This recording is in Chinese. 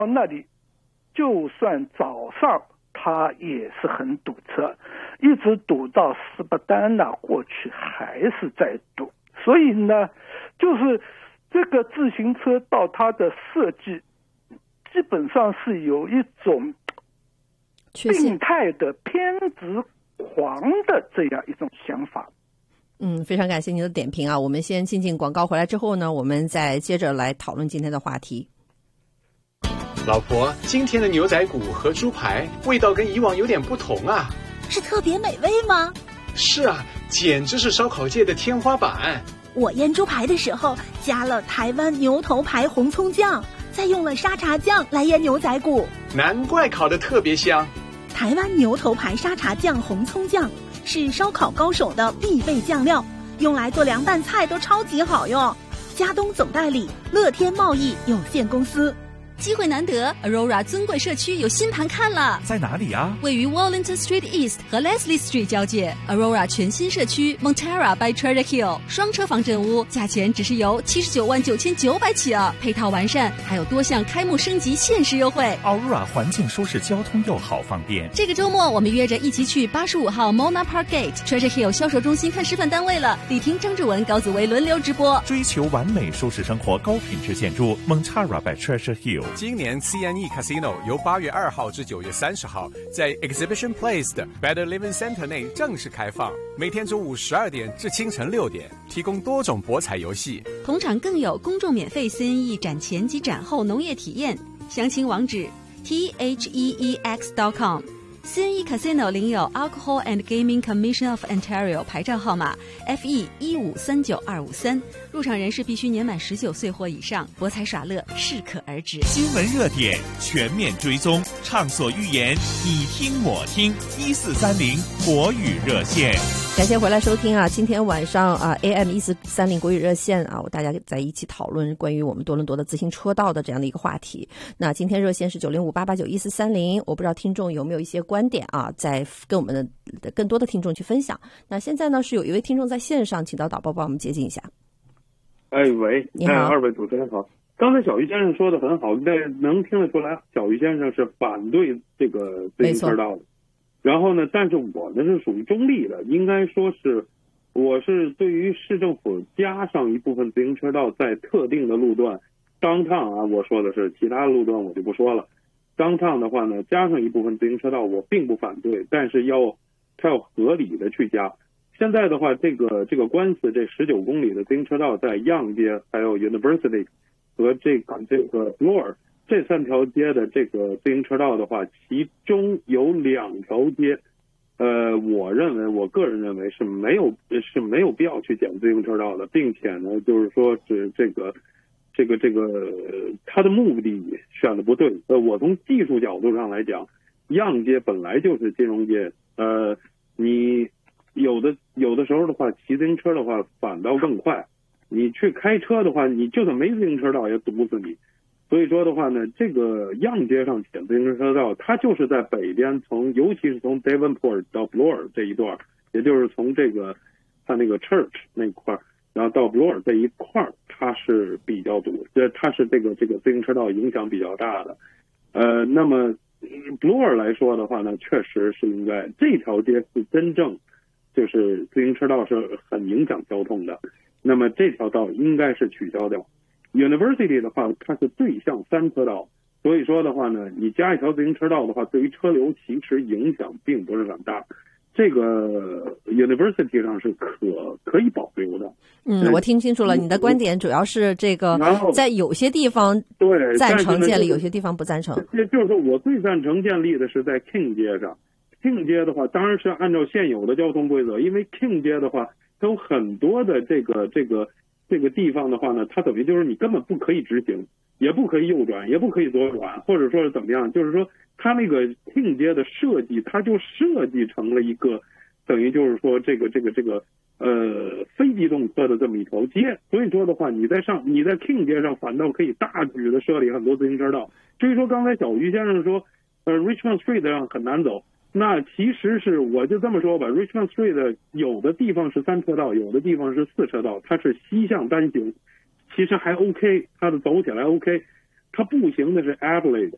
那里，就算早上它也是很堵车，一直堵到斯巴丹纳过去还是在堵。所以呢，就是这个自行车道它的设计基本上是有一种病态的偏执狂的这样一种想法。 非常感谢您的点评啊！我们先进广告，回来之后呢，我们再接着来讨论今天的话题。 老婆，今天的牛仔骨和猪排味道跟以往有点不同啊。 是特别美味吗？ 是啊，简直是烧烤界的天花板。 我腌猪排的时候加了台湾牛头牌红葱酱，再用了沙茶酱来腌牛仔骨， 难怪烤得特别香。 台湾牛头牌沙茶酱红葱酱是烧烤高手的必备酱料，用来做凉拌菜都超级好用。佳东总代理乐天贸易有限公司。 机会难得 ，Aurora 尊贵社区有新盘看了， 在哪里啊？ 位于 Wellington Street East 和 Leslie Street 交界 ，Aurora 全新社区 Montara by Treasure Hill 双车房正屋，价钱只是由799900起啊，配套完善，还有多项开幕升级限时优惠。 Aurora 环境舒适，交通又好方便。 这个周末我们约着一起去85号 Mona Park Gate Treasure Hill 销售中心看示范单位了，李婷、张志文、高子薇轮流直播， 追求完美舒适生活，高品质建筑 Montara by Treasure Hill。 今年 CNE Casino 由8月2号至9月30号在 Exhibition Place 的 Better Living Center 内正式开放，每天中午12点至清晨6点，提供多种博彩游戏。 同场更有公众免费 CNE 展前及展后农业体验，详情网址 theex.com。CNE Casino 领有 Alcohol and Gaming Commission of Ontario 牌照号码 FE1539253，入场人士必须年满19岁或以上，博彩耍乐适可而止。 新闻热点全面追踪，畅所欲言，你听我听，1430国语热线。 感谢回来收听啊！今天晚上AM1430国语热线啊，大家在一起讨论关于我们多伦多的自行车道的这样的一个话题。那今天热线是90588911430，我不知道听众有没有一些观点啊，在跟我们的更多的听众去分享。那现在呢，是有一位听众在线上，请到导播帮我们接进一下。 喂， 你好， 二位主持人好。刚才小鱼先生说的很好，能听得出来，小鱼先生是反对这个自行车道的。然后呢，但是我呢是属于中立的，应该说是，我是对于市政府加上一部分自行车道在特定的路段，downtown啊，我说的是其他路段我就不说了。downtown的话呢，加上一部分自行车道我并不反对，但是它要合理的去加。现在的话，这个官司这19公里的自行车道在 Yonge 街还有 University 和这个 Bloor 这3条街的这个自行车道的话，其中有2条街，我个人认为是没有必要去建自行车道的，并且呢，就是说是这个它的目的选的不对。我从技术角度上来讲，Yonge街本来就是金融街，你有的时候的话，骑自行车的话反倒更快，你去开车的话，你就算没自行车道也堵死你。所以说的话呢，这个Yonge街上建自行车道，它就是在北边，尤其是从 Devonport 到 Bloor 这一段，也就是从这个它那个 Church 那块，然后到 Bloor 这一块，它是比较堵，它是这个自行车道影响比较大的。那么 Bloor 来说的话呢，确实是应该这条街是真正就是自行车道是很影响交通的，那么这条道应该是取消掉。University 的话，它是对向3车道，所以说的话呢，你加一条自行车道的话，对于车流其实影响并不是很大。这个 University 上是可以保留的。 我听清楚了，你的观点主要是这个，在有些地方对赞成建立，有些地方不赞成。 就是说我最赞成建立的是在 King 街上。King 街的话，当然是按照现有的交通规则，因为 King 街的话，它有很多的这个地方的话呢，它等于就是你根本不可以直行，也不可以右转，也不可以左转，或者说是怎么样，就是说它那个King街的设计，它就设计成了一个等于就是说这个非机动车的这么一条街。所以说的话，你在 King 街上反倒可以大举的设立很多自行车道。至于说刚才小鱼先生说Richmond Street 上很难走，那其实是我就这么说吧， Richmond Street 有的地方是3车道，有的地方是4车道，它是西向单行，其实还 OK， 它的走起来 OK。它步行的是 Adelaide，